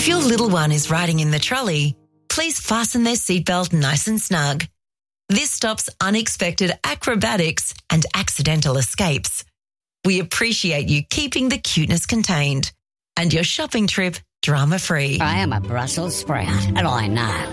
If your little one is riding in the trolley, please fasten their seatbelt nice and snug. This stops unexpected acrobatics and accidental escapes. We appreciate you keeping the cuteness contained and your shopping trip drama-free. I am a Brussels sprout, and I know